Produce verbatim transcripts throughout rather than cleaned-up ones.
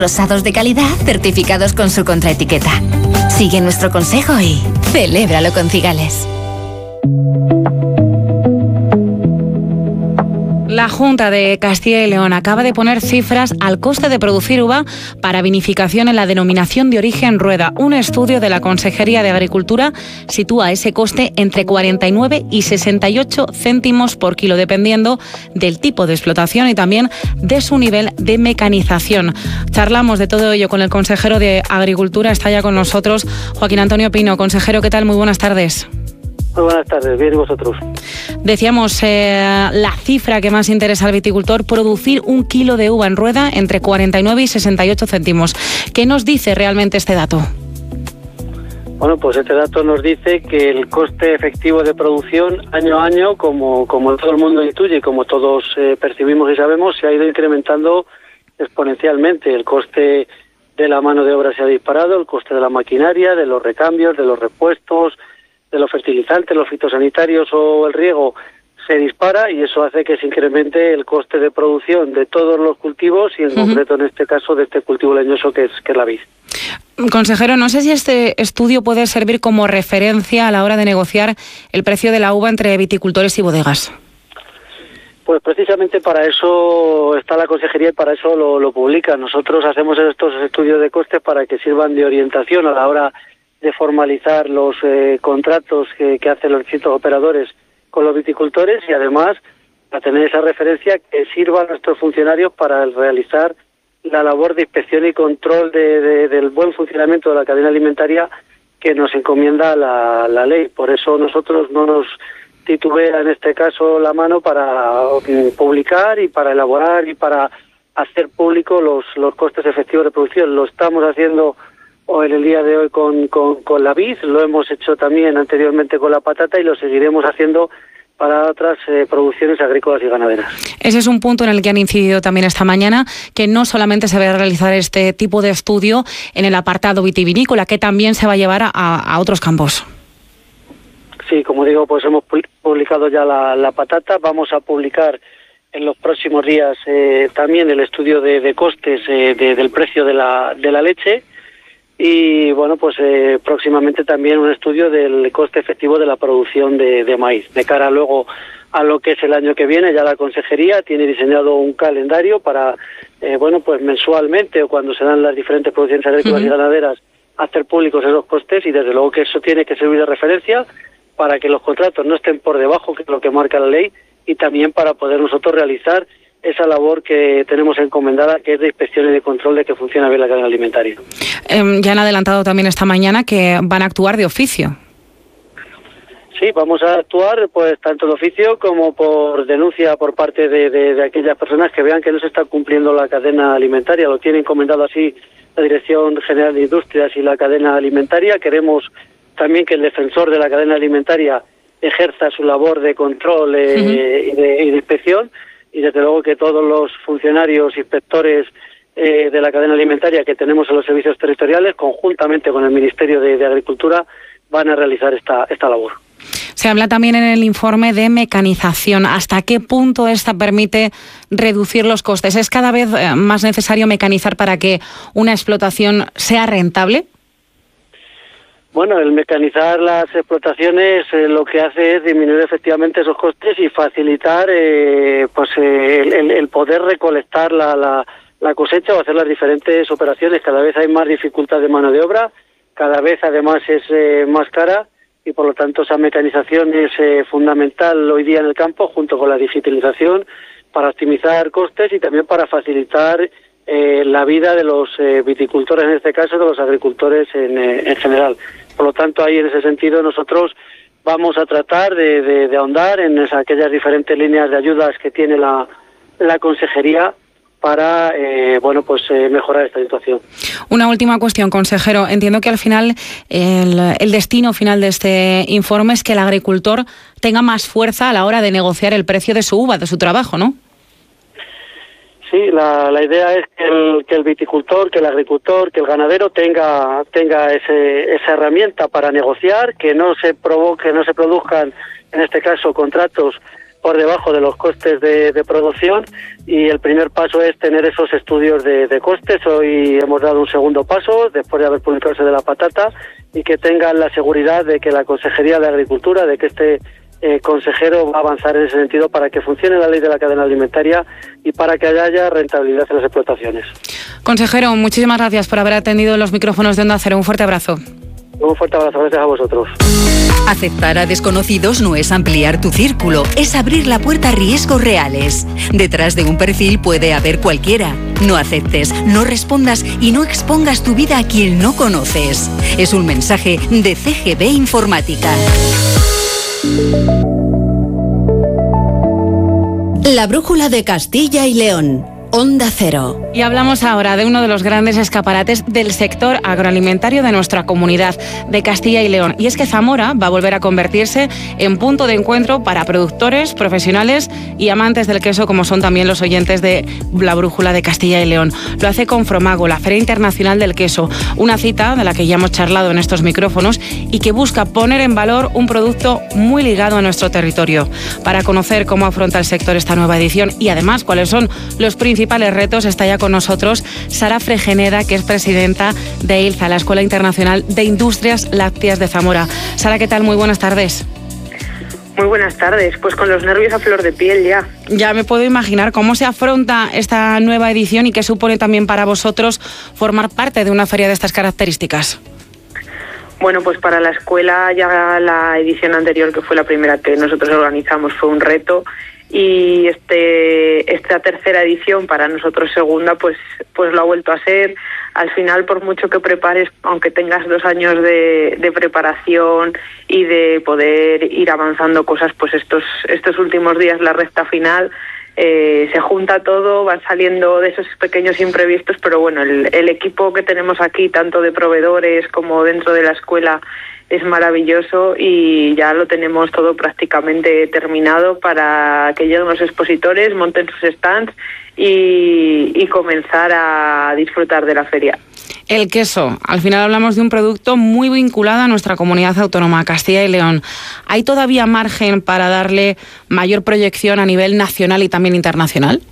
rosados de calidad certificados con su contraetiqueta. Sigue nuestro consejo y celébralo con Cigales. La Junta de Castilla y León acaba de poner cifras al coste de producir uva para vinificación en la denominación de origen Rueda. Un estudio de la Consejería de Agricultura sitúa ese coste entre cuarenta y nueve y sesenta y ocho céntimos por kilo, dependiendo del tipo de explotación y también de su nivel de mecanización. Charlamos de todo ello con el consejero de Agricultura. Está ya con nosotros Joaquín Antonio Pino. Consejero, ¿qué tal? Muy buenas tardes. Muy buenas tardes, bien, ¿y vosotros? Decíamos eh, la cifra que más interesa al viticultor, producir un kilo de uva en Rueda entre cuarenta y nueve y sesenta y ocho céntimos. ¿Qué nos dice realmente este dato? Bueno, pues este dato nos dice que el coste efectivo de producción año a año, como, como todo el mundo intuye y como todos eh, percibimos y sabemos, se ha ido incrementando exponencialmente. El coste de la mano de obra se ha disparado, el coste de la maquinaria, de los recambios, de los repuestos, de los fertilizantes, los fitosanitarios o el riego se dispara y eso hace que se incremente el coste de producción de todos los cultivos y en uh-huh. concreto en este caso de este cultivo leñoso que es, que es la vid. Consejero, no sé si este estudio puede servir como referencia a la hora de negociar el precio de la uva entre viticultores y bodegas. Pues precisamente para eso está la consejería y para eso lo, lo publica. Nosotros hacemos estos estudios de costes para que sirvan de orientación a la hora de formalizar los eh, contratos que, que hacen los distintos operadores con los viticultores y además para tener esa referencia que sirva a nuestros funcionarios para realizar la labor de inspección y control de, de, del buen funcionamiento de la cadena alimentaria que nos encomienda la, la ley. Por eso nosotros no nos titubea en este caso la mano para publicar y para elaborar y para hacer público los, los costes efectivos de producción. Lo estamos haciendo o en el día de hoy con, con, con la vid, lo hemos hecho también anteriormente con la patata y lo seguiremos haciendo para otras eh, producciones agrícolas y ganaderas. Ese es un punto en el que han incidido también esta mañana, que no solamente se va a realizar este tipo de estudio en el apartado vitivinícola, que también se va a llevar a, a otros campos. Sí, como digo, pues hemos publicado ya la, la patata, vamos a publicar en los próximos días eh, también el estudio de, de costes eh, de, del precio de la, de la leche. Y bueno, pues eh, próximamente también un estudio del coste efectivo de la producción de, de maíz. De cara luego a lo que es el año que viene, ya la consejería tiene diseñado un calendario para, eh, bueno, pues mensualmente o cuando se dan las diferentes producciones agrícolas uh-huh. y ganaderas, hacer públicos esos costes y desde luego que eso tiene que servir de referencia para que los contratos no estén por debajo, que es lo que marca la ley, y también para poder nosotros realizar esa labor que tenemos encomendada, que es de inspección y de control de que funciona bien la cadena alimentaria. Eh, ya han adelantado también esta mañana que van a actuar de oficio. Sí, vamos a actuar pues tanto de oficio como por denuncia por parte de, de, de aquellas personas que vean que no se está cumpliendo la cadena alimentaria. Lo tiene encomendado así la Dirección General de Industrias y la cadena alimentaria. Queremos también que el defensor de la cadena alimentaria ejerza su labor de control eh, uh-huh. y, de, y de inspección. Y desde luego que todos los funcionarios, inspectores eh, de la cadena alimentaria que tenemos en los servicios territoriales, conjuntamente con el Ministerio de, de Agricultura, van a realizar esta, esta labor. Se habla también en el informe de mecanización. ¿Hasta qué punto esta permite reducir los costes? ¿Es cada vez más necesario mecanizar para que una explotación sea rentable? Bueno, el mecanizar las explotaciones eh, lo que hace es disminuir efectivamente esos costes y facilitar eh, pues eh, el, el poder recolectar la, la, la cosecha o hacer las diferentes operaciones. Cada vez hay más dificultad de mano de obra, cada vez además es eh, más cara y por lo tanto esa mecanización es eh, fundamental hoy día en el campo junto con la digitalización para optimizar costes y también para facilitar eh, la vida de los eh, viticultores, en este caso de los agricultores en, eh, en general. Por lo tanto, ahí en ese sentido nosotros vamos a tratar de, de, de ahondar en esas, aquellas diferentes líneas de ayudas que tiene la, la consejería para eh, bueno pues eh, mejorar esta situación. Una última cuestión, consejero. Entiendo que al final el, el destino final de este informe es que el agricultor tenga más fuerza a la hora de negociar el precio de su uva, de su trabajo, ¿no? Sí, la, la idea es que el, que el viticultor, que el agricultor, que el ganadero tenga tenga ese, esa herramienta para negociar, que no se provoque, no se produzcan, en este caso, contratos por debajo de los costes de, de producción, y el primer paso es tener esos estudios de, de costes. Hoy hemos dado un segundo paso después de haber publicado ese de la patata, y que tengan la seguridad de que la Consejería de Agricultura, de que este eh, consejero va a avanzar en ese sentido para que funcione la ley de la cadena alimentaria y para que haya rentabilidad en las explotaciones. Consejero, muchísimas gracias por haber atendido los micrófonos de Onda Cero. Un fuerte abrazo. Un fuerte abrazo, gracias a vosotros. Aceptar a desconocidos no es ampliar tu círculo, es abrir la puerta a riesgos reales. Detrás de un perfil puede haber cualquiera. No aceptes, no respondas y no expongas tu vida a quien no conoces. Es un mensaje de C G B Informática. La brújula de Castilla y León. Onda Cero. Y hablamos ahora de uno de los grandes escaparates del sector agroalimentario de nuestra comunidad, de Castilla y León. Y es que Zamora va a volver a convertirse en punto de encuentro para productores, profesionales y amantes del queso, como son también los oyentes de La Brújula de Castilla y León. Lo hace con Fromago, la Feria Internacional del Queso, una cita de la que ya hemos charlado en estos micrófonos y que busca poner en valor un producto muy ligado a nuestro territorio. Para conocer cómo afronta el sector esta nueva edición y además cuáles son los principales retos, está ya con nosotros Sara Fregeneda, que es presidenta de I L Z A, la Escuela Internacional de Industrias Lácteas de Zamora. Sara, ¿qué tal? Muy buenas tardes. Muy buenas tardes, pues con los nervios a flor de piel ya. Ya me puedo imaginar cómo se afronta esta nueva edición y qué supone también para vosotros formar parte de una feria de estas características. Bueno, pues para la escuela ya la edición anterior, que fue la primera que nosotros organizamos, fue un reto. Y este esta tercera edición, para nosotros segunda, pues pues lo ha vuelto a ser. Al final, por mucho que prepares, aunque tengas dos años de, de preparación y de poder ir avanzando cosas, pues estos estos últimos días, la recta final, eh, se junta todo, van saliendo de esos pequeños imprevistos, pero bueno, el, el equipo que tenemos aquí, tanto de proveedores como dentro de la escuela, es maravilloso y ya lo tenemos todo prácticamente terminado para que lleguen los expositores, monten sus stands y, y comenzar a disfrutar de la feria. El queso. Al final hablamos de un producto muy vinculado a nuestra comunidad autónoma, Castilla y León. ¿Hay todavía margen para darle mayor proyección a nivel nacional y también internacional?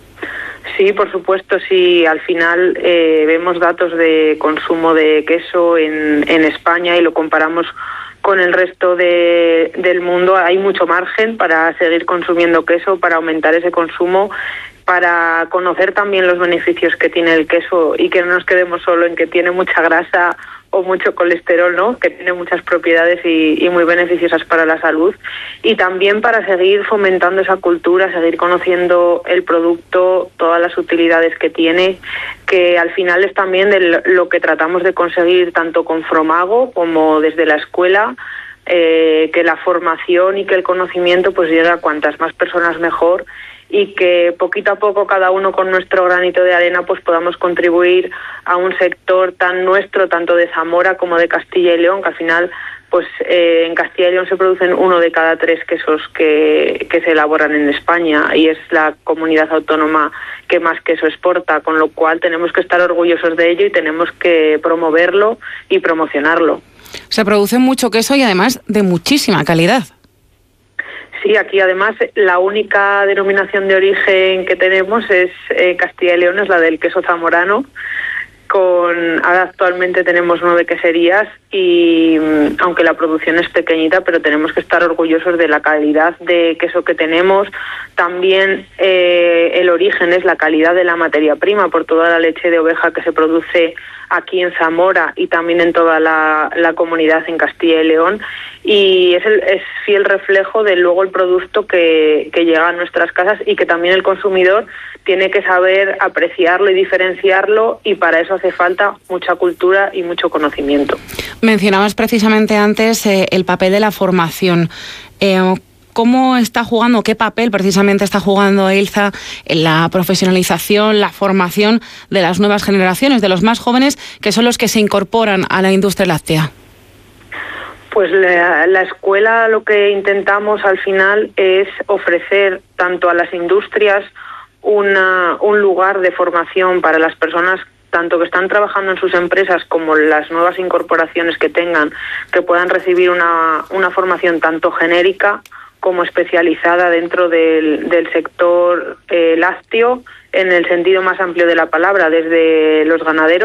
Sí, por supuesto, sí. Al final eh, vemos datos de consumo de queso en, en España y lo comparamos con el resto de, del mundo. Hay mucho margen para seguir consumiendo queso, para aumentar ese consumo, para conocer también los beneficios que tiene el queso y que no nos quedemos solo en que tiene mucha grasa o mucho colesterol, ¿no? Que tiene muchas propiedades y, y muy beneficiosas para la salud, y también para seguir fomentando esa cultura, seguir conociendo el producto, todas las utilidades que tiene, que al final es también de lo que tratamos de conseguir tanto con Fromago como desde la escuela, eh, que la formación y que el conocimiento pues llegue a cuantas más personas mejor, y que poquito a poco cada uno con nuestro granito de arena pues podamos contribuir a un sector tan nuestro, tanto de Zamora como de Castilla y León, que al final pues eh, en Castilla y León se producen uno de cada tres quesos que, que se elaboran en España y es la comunidad autónoma que más queso exporta, con lo cual tenemos que estar orgullosos de ello y tenemos que promoverlo y promocionarlo. Se produce mucho queso y además de muchísima calidad. Sí, aquí además la única denominación de origen que tenemos es eh, Castilla y León, es la del queso zamorano. Con ahora actualmente tenemos nueve queserías y aunque la producción es pequeñita, pero tenemos que estar orgullosos de la calidad de queso que tenemos. También eh, el origen es la calidad de la materia prima por toda la leche de oveja que se produce aquí en Zamora y también en toda la, la comunidad en Castilla y León, y es, el, es fiel reflejo de luego el producto que, que llega a nuestras casas y que también el consumidor tiene que saber apreciarlo y diferenciarlo, y para eso hace falta mucha cultura y mucho conocimiento. Mencionabas precisamente antes eh, el papel de la formación. Eh, ¿Cómo está jugando, qué papel precisamente está jugando I L Z A en la profesionalización, la formación de las nuevas generaciones, de los más jóvenes, que son los que se incorporan a la industria láctea? Pues la, la escuela lo que intentamos al final es ofrecer tanto a las industrias una, un lugar de formación para las personas tanto que están trabajando en sus empresas como las nuevas incorporaciones que tengan, que puedan recibir una, una formación tanto genérica como especializada dentro del, del sector eh, lácteo en el sentido más amplio de la palabra, desde los ganaderos